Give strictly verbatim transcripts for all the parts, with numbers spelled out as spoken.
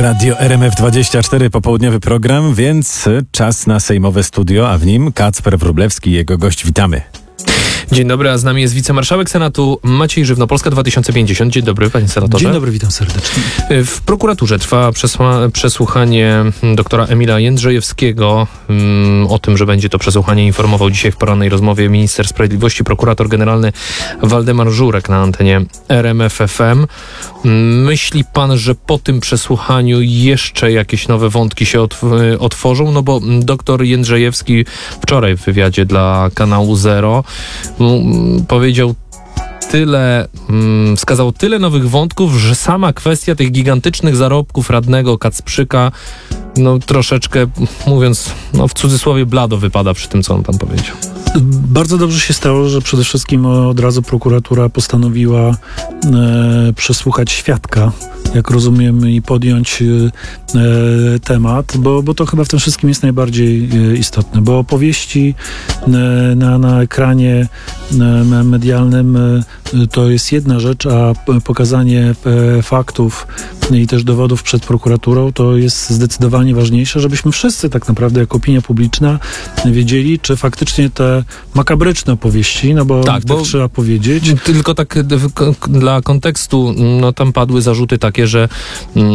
Radio R M F dwadzieścia cztery, popołudniowy program, więc czas na sejmowe studio, a w nim Kacper Wróblewski i jego gość. Witamy. Dzień dobry, a z nami jest wicemarszałek Senatu Maciej Żywno, Polska dwa tysiące pięćdziesiąt. Dzień dobry, panie senatorze. Dzień dobry, witam serdecznie. W prokuraturze trwa przesła- przesłuchanie doktora Emila Jędrzejewskiego. Um, o tym, że będzie to przesłuchanie, informował dzisiaj w porannej rozmowie minister sprawiedliwości, prokurator generalny Waldemar Żurek na antenie R M F F M. Myśli pan, że po tym przesłuchaniu jeszcze jakieś nowe wątki się otw- otworzą? No bo doktor Jędrzejewski wczoraj w wywiadzie dla kanału Zero m, powiedział tyle, m, wskazał tyle nowych wątków, że sama kwestia tych gigantycznych zarobków radnego Kacprzyka no troszeczkę, mówiąc no, w cudzysłowie, blado wypada przy tym, co on tam powiedział. Bardzo dobrze się stało, że przede wszystkim od razu prokuratura postanowiła e, przesłuchać świadka, jak rozumiem, i podjąć e, temat, bo, bo to chyba w tym wszystkim jest najbardziej e, istotne, bo opowieści e, na, na ekranie e, medialnym e, to jest jedna rzecz, a pokazanie e, faktów i też dowodów przed prokuraturą to jest zdecydowanie ważniejsze, żebyśmy wszyscy tak naprawdę jako opinia publiczna wiedzieli, czy faktycznie te makabryczne opowieści, no bo tak, tak bo trzeba powiedzieć. Tylko tak dla kontekstu, no tam padły zarzuty takie, że mm,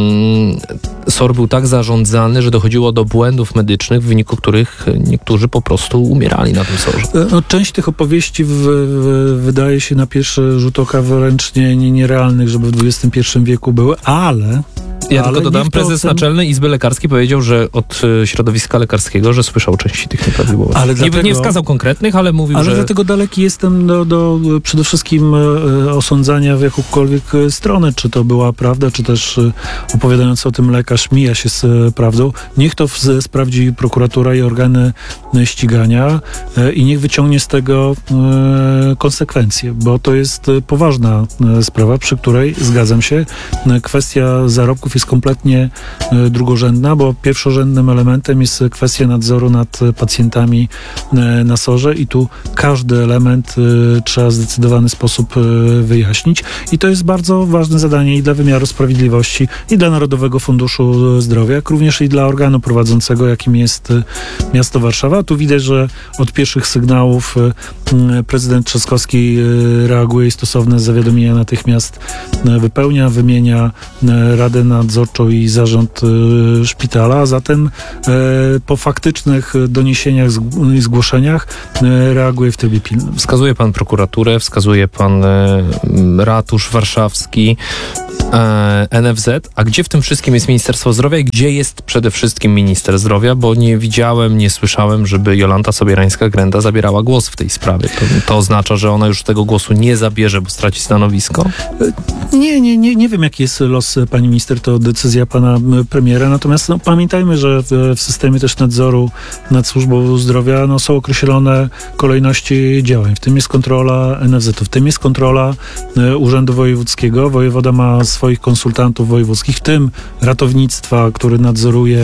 S O R był tak zarządzany, że dochodziło do błędów medycznych, w wyniku których niektórzy po prostu umierali na tym S O R-ze. No, część tych opowieści w, w, wydaje się na pierwszy rzut oka wręcz nie, nie, nierealnych, żeby w dwudziestym pierwszym wieku były, ale Ja Ale tylko dodam, prezes tym... Naczelnej Izby Lekarskiej powiedział, że od y, środowiska lekarskiego, że słyszał części tych nieprawidłowości. Ale nie, dlatego, nie wskazał konkretnych, ale mówił, ale że... Ale dlatego daleki jestem do, do przede wszystkim e, osądzania w jakąkolwiek stronę, czy to była prawda, czy też e, opowiadający o tym lekarz mija się z e, prawdą. Niech to w, sprawdzi prokuratura i organy e, ścigania e, i niech wyciągnie z tego e, konsekwencje, bo to jest e, poważna e, sprawa, przy której, zgadzam się, e, kwestia zarobków jest kompletnie e, drugorzędna, bo pierwszorzędnym elementem jest kwestia nadzoru nad pacjentami e, na S O R-ze i tu każdy element e, trzeba w zdecydowany sposób e, wyjaśnić i to jest bardzo ważne zadanie i dla wymiaru sprawiedliwości, i dla Narodowego Funduszu Zdrowia, jak również i dla organu prowadzącego, jakim jest e, miasto Warszawa. Tu widać, że od pierwszych sygnałów e, prezydent Trzaskowski e, reaguje i stosowne zawiadomienia natychmiast e, wypełnia, wymienia e, Radę Nadzorczą i zarząd e, szpitala, a zatem e, po faktycznych doniesieniach i zgłoszeniach e, reaguje w trybie pilnym. Wskazuje pan prokuraturę, wskazuje pan e, ratusz warszawski, e, N F Z, a gdzie w tym wszystkim jest Ministerstwo Zdrowia i gdzie jest przede wszystkim minister zdrowia, bo nie widziałem, nie słyszałem, żeby Jolanta Sobierańska-Grenda zabierała głos w tej sprawie. To, to oznacza, że ona już tego głosu nie zabierze, bo straci stanowisko? Nie, nie, nie, nie wiem, jaki jest los pani minister, to decyzja pana premiera, natomiast no, pamiętajmy, że w, w systemie też nadzoru nad służbą zdrowia no, są określone kolejności działań. W tym jest kontrola N F Z-u, w tym jest kontrola e, Urzędu Wojewódzkiego. Wojewoda ma swoich konsultantów wojewódzkich, w tym ratownictwa, który nadzoruje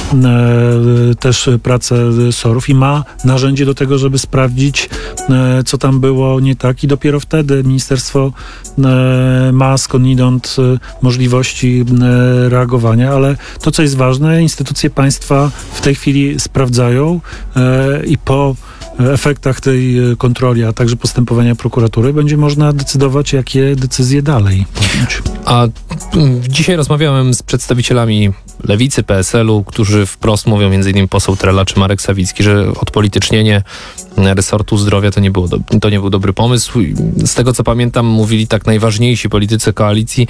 e, też pracę S O R-ów i ma narzędzie do tego, żeby sprawdzić, e, co tam było nie tak i dopiero wtedy ministerstwo e, ma skądinąd e, możliwości e, reagowania, ale to, co jest ważne, instytucje państwa w tej chwili sprawdzają e, i po efektach tej kontroli, a także postępowania prokuratury będzie można decydować, jakie decyzje dalej podjąć. A dzisiaj rozmawiałem z przedstawicielami Lewicy, P S L u, którzy wprost mówią, między innymi poseł Trela czy Marek Sawicki, że odpolitycznienie resortu zdrowia to nie, było do, to nie był dobry pomysł. Z tego, co pamiętam, mówili tak najważniejsi politycy koalicji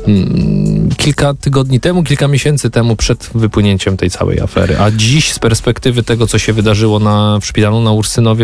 kilka tygodni temu, kilka miesięcy temu przed wypłynięciem tej całej afery. A dziś z perspektywy tego, co się wydarzyło na, w szpitalu na Ursynowie,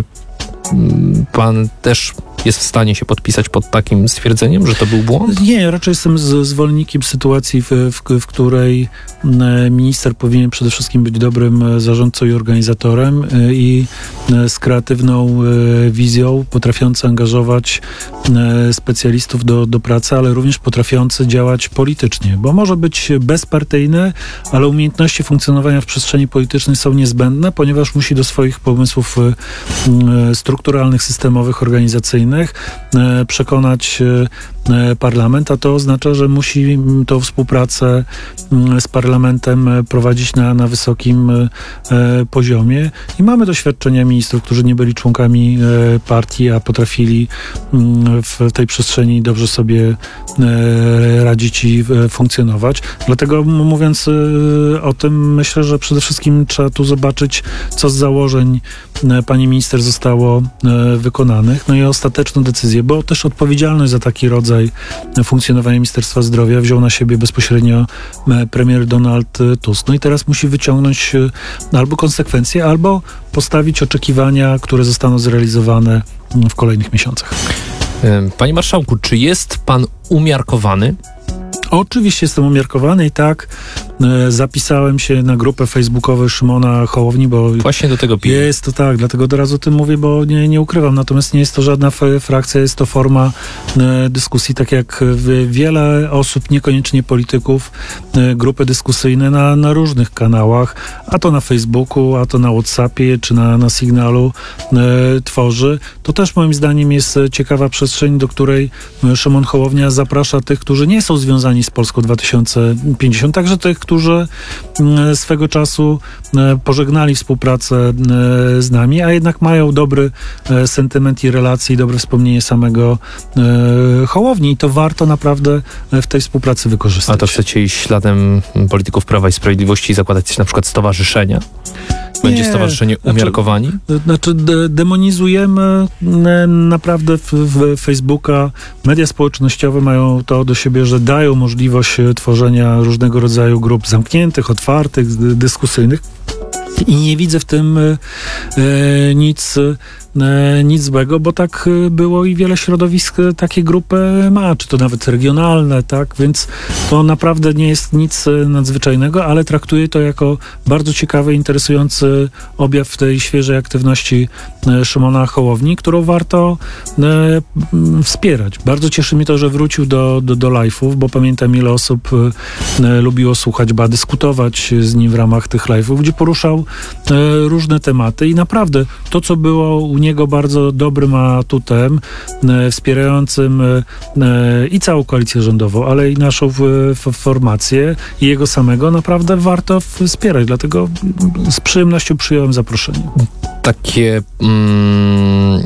pan też jest w stanie się podpisać pod takim stwierdzeniem, że to był błąd? Nie, ja raczej jestem z, zwolennikiem sytuacji, w, w, w której minister powinien przede wszystkim być dobrym zarządcą i organizatorem i z kreatywną wizją, potrafiący angażować specjalistów do, do pracy, ale również potrafiący działać politycznie, bo może być bezpartyjny, ale umiejętności funkcjonowania w przestrzeni politycznej są niezbędne, ponieważ musi do swoich pomysłów strukturalnych, systemowych, organizacyjnych decyzyjnych, e, przekonać e, parlament, a to oznacza, że musi tą współpracę m, z parlamentem prowadzić na, na wysokim e, poziomie. I mamy doświadczenia ministrów, którzy nie byli członkami e, partii, a potrafili m, w tej przestrzeni dobrze sobie e, radzić i e, funkcjonować. Dlatego m- mówiąc e, o tym, myślę, że przede wszystkim trzeba tu zobaczyć, co z założeń e, pani minister zostało e, wykonanych, no i ostateczną decyzję, bo też odpowiedzialność za taki rodzaj funkcjonowania Ministerstwa Zdrowia wziął na siebie bezpośrednio e, premier Donald Tusk. No i teraz musi wyciągnąć e, albo konsekwencje, albo postawić oczekiwania, które zostaną zrealizowane w kolejnych miesiącach. Panie marszałku, czy jest pan umiarkowany? Oczywiście jestem umiarkowany i tak e, zapisałem się na grupę facebookową Szymona Hołowni, bo Właśnie do tego piję. jest to tak, dlatego od razu o tym mówię, bo nie, nie ukrywam, natomiast nie jest to żadna f- frakcja, jest to forma e, dyskusji, tak jak w, wiele osób, niekoniecznie polityków, e, grupy dyskusyjne na, na różnych kanałach, a to na Facebooku, a to na WhatsAppie, czy na, na Signalu e, tworzy. To też moim zdaniem jest ciekawa przestrzeń, do której Szymon Hołownia zaprasza tych, którzy nie są związani z Polską dwa tysiące pięćdziesiąt, także tych, którzy mm, swego czasu e, pożegnali współpracę e, z nami, a jednak mają dobry e, sentyment i relacje i dobre wspomnienie samego e, Hołowni i to warto naprawdę e, w tej współpracy wykorzystać. A to chcecie iść śladem polityków Prawa i Sprawiedliwości i zakładać na przykład stowarzyszenia? Będzie Nie, stowarzyszenie znaczy- Umiarkowani? Znaczy de- demonizujemy e, naprawdę w, w Facebooka. Media społecznościowe mają to do siebie, że dają możliwość e, tworzenia różnego rodzaju grup zamkniętych, otwartych, dy- dyskusyjnych. I nie widzę w tym e, e, nic, e, nic złego, bo tak e, było i wiele środowisk e, takie grupy ma, czy to nawet regionalne, tak? Więc to naprawdę nie jest nic e, nadzwyczajnego, ale traktuję to jako bardzo ciekawy, interesujący objaw tej świeżej aktywności e, Szymona Hołowni, którą warto e, m, wspierać. Bardzo cieszy mnie to, że wrócił do, do, do live'ów, bo pamiętam, ile osób e, lubiło słuchać, ba dyskutować z nim w ramach tych live'ów, gdzie poruszał e, różne tematy i naprawdę to, co było u niego bardzo dobrym atutem, e, wspierającym e, i całą koalicję rządową, ale i naszą w, w, formację i jego samego, naprawdę warto wspierać. Dlatego z przyjemnością przyjąłem zaproszenie. Takie mm,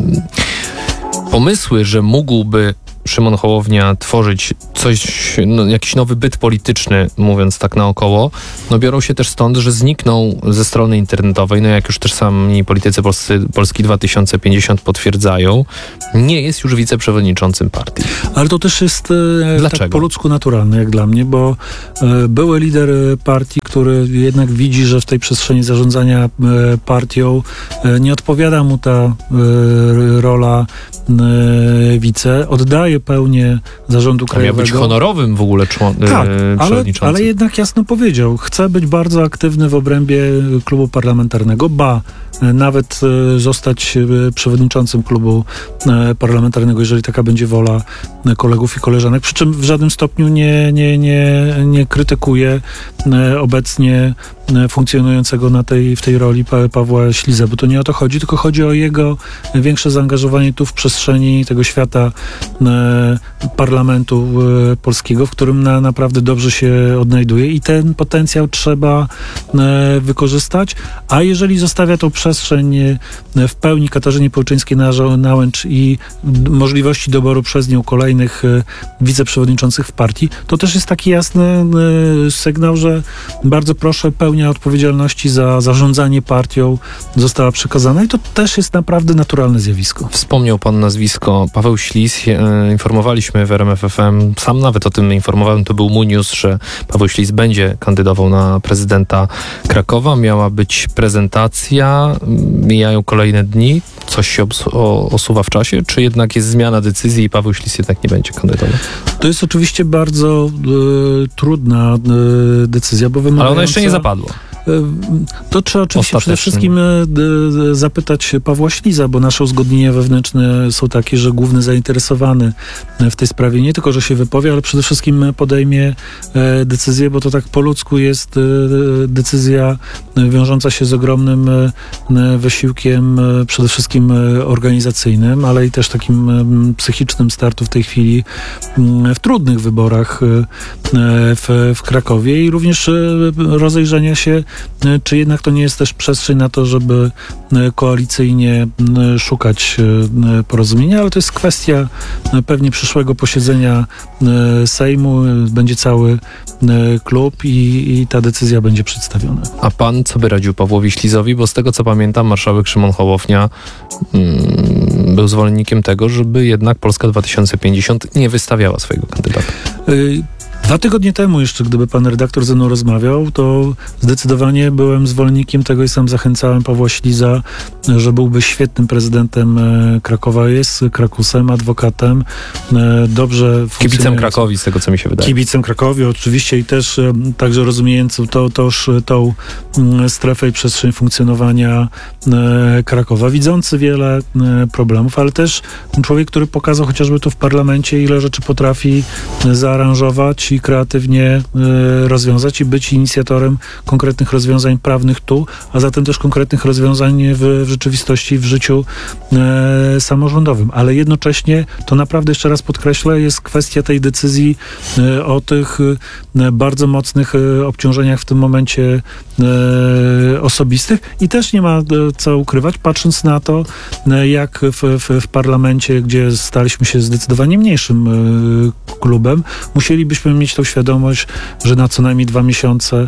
pomysły, że mógłby Szymon Hołownia tworzyć coś, no, jakiś nowy byt polityczny, mówiąc tak naokoło, no biorą się też stąd, że zniknął ze strony internetowej, no jak już też sami politycy Polscy, Polski dwa tysiące pięćdziesiąt potwierdzają, nie jest już wiceprzewodniczącym partii. Ale to też jest e, Dlaczego? tak po ludzku naturalne, jak dla mnie, bo e, były lider partii, który jednak widzi, że w tej przestrzeni zarządzania e, partią e, nie odpowiada mu ta e, rola e, wice, oddaje pełnię zarządu To miał być krajowego. honorowym w ogóle człon, Tak, e, ale, przewodniczącym. ale jednak jasno powiedział, chce być bardzo aktywny w obrębie klubu parlamentarnego, ba, e, nawet e, zostać e, przewodniczącym klubu e, parlamentarnego, jeżeli taka będzie wola e, kolegów i koleżanek, przy czym w żadnym stopniu nie, nie, nie, nie krytykuje e, obecnie e, funkcjonującego na tej, w tej roli Pa- Pawła Ślizę, bo to nie o to chodzi, tylko chodzi o jego większe zaangażowanie tu w przestrzeni tego świata e, parlamentu e, polskiego, w którym na, naprawdę dobrze się odnajduje i ten potencjał trzeba e, wykorzystać, a jeżeli zostawia tą przestrzeń e, w pełni Katarzynie Pełczyńskiej-Nałęcz i d- możliwości doboru przez nią kolejnych e, wiceprzewodniczących w partii, to też jest taki jasny e, sygnał, że bardzo proszę, pełnia odpowiedzialności za zarządzanie partią została przekazana i to też jest naprawdę naturalne zjawisko. Wspomniał pan nazwisko Paweł Ślis. E, informowaliśmy w R M F F M, sam nawet o tym informowałem, to był mój news, że Paweł Ślis będzie kandydował na prezydenta Krakowa. Miała być prezentacja, mijają kolejne dni. Coś się obs- o, osuwa w czasie? Czy jednak jest zmiana decyzji i Paweł Ślis jednak nie będzie kandydował? To jest oczywiście bardzo e, trudna e, decyzja, bo wymagająca... Ale ona jeszcze nie zapadła. To trzeba oczywiście przede Ostatecznym. wszystkim e, d- zapytać Pawła Śliza, bo nasze uzgodnienia wewnętrzne są takie, że główny zainteresowany w tej sprawie nie tylko, że się wypowie, ale przede wszystkim podejmie e, decyzję, bo to tak po ludzku jest e, decyzja wiążąca się z ogromnym e, wysiłkiem e, przede wszystkim e, organizacyjnym, ale i też takim e, psychicznym startu w tej chwili m, w trudnych wyborach e, w, w Krakowie i również e, rozejrzenia się, e, czy jednak to nie jest też przestrzeń na to, żeby e, koalicyjnie e, szukać e, porozumienia, ale to jest kwestia e, pewnie przyszłego posiedzenia e, Sejmu. Będzie cały e, klub i, i ta decyzja będzie przedstawiona. A pan co by radził Pawłowi Ślizowi? Bo z tego co pamiętam, marszałek Szymon Hołownia mm, był zwolennikiem tego, żeby jednak Polska dwa tysiące pięćdziesiąt nie wystawiała swojego kandydata. Y, Dwa tygodnie temu jeszcze, gdyby pan redaktor ze mną rozmawiał, to zdecydowanie byłem zwolennikiem tego i sam zachęcałem Pawła Śliza, że byłby świetnym prezydentem e, Krakowa. Jest Krakusem, adwokatem, e, dobrze Kibicem funkcjonującym. Krakowi, z tego co mi się wydaje. Kibicem Krakowi oczywiście i też e, także rozumiejącym to, toż tą m, strefę i przestrzeń funkcjonowania e, Krakowa, widzący wiele e, problemów, ale też człowiek, który pokazał chociażby tu w parlamencie, ile rzeczy potrafi e, zaaranżować i kreatywnie e, rozwiązać i być inicjatorem konkretnych rozwiązań prawnych tu, a zatem też konkretnych rozwiązań w, w rzeczywistości, w życiu e, samorządowym. Ale jednocześnie to naprawdę, jeszcze raz podkreślę, jest kwestia tej decyzji e, o tych e, bardzo mocnych e, obciążeniach w tym momencie e, osobistych i też nie ma e, co ukrywać, patrząc na to, e, jak w, w, w parlamencie, gdzie staliśmy się zdecydowanie mniejszym e, klubem, musielibyśmy mieć tą świadomość, że na co najmniej dwa miesiące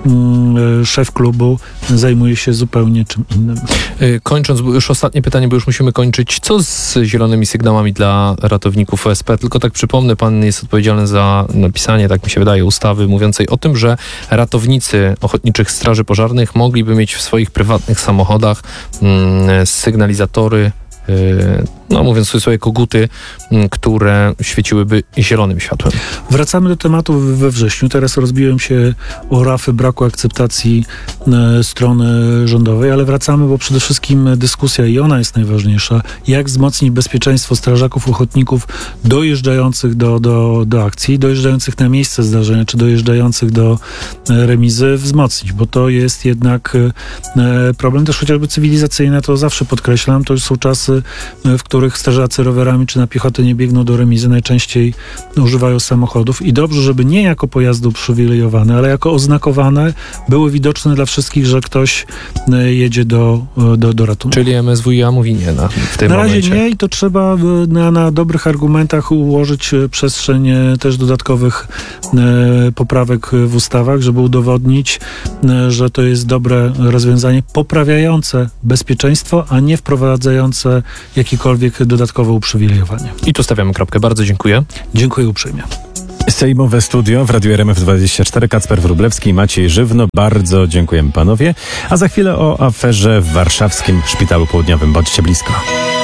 mm, szef klubu zajmuje się zupełnie czym innym. Y, Kończąc, bo już ostatnie pytanie, bo już musimy kończyć. Co z zielonymi sygnałami dla ratowników O S P? Tylko tak przypomnę, pan jest odpowiedzialny za napisanie, tak mi się wydaje, ustawy mówiącej o tym, że ratownicy Ochotniczych Straży Pożarnych mogliby mieć w swoich prywatnych samochodach mm, sygnalizatory, y, no mówiąc sobie, koguty, y, które świeciłyby zielonym światłem. Wracamy do tematu we wrześniu. Teraz rozbiłem się o rafy braku akceptacji e, strony rządowej, ale wracamy, bo przede wszystkim dyskusja, i ona jest najważniejsza, jak wzmocnić bezpieczeństwo strażaków ochotników dojeżdżających do, do, do akcji, dojeżdżających na miejsce zdarzenia, czy dojeżdżających do e, remizy, wzmocnić, bo to jest jednak e, problem też chociażby cywilizacyjny, to zawsze podkreślam, to już są czasy, w których strażacy rowerami czy na piechotę nie biegną do remizy, najczęściej używają samochodów i dobrze, żeby nie jako pojazdy uprzywilejowane, ale jako oznakowane, były widoczne dla wszystkich, że ktoś e, jedzie do, do, do ratunku. Czyli M S W i A mówi nie na, w tym Na razie momencie. nie i to trzeba e, na, na dobrych argumentach ułożyć e, przestrzeń e, też dodatkowych e, poprawek w ustawach, żeby udowodnić, e, że to jest dobre rozwiązanie poprawiające bezpieczeństwo, a nie wprowadzające jakiekolwiek dodatkowe uprzywilejowanie. I tu stawiamy kropkę. Bardzo dziękuję. Dziękuję uprzejmie. Sejmowe studio w Radiu R M F dwadzieścia cztery. Kacper Wróblewski i Maciej Żywno. Bardzo dziękujemy panowie. A za chwilę o aferze w warszawskim Szpitalu Południowym. Bądźcie blisko.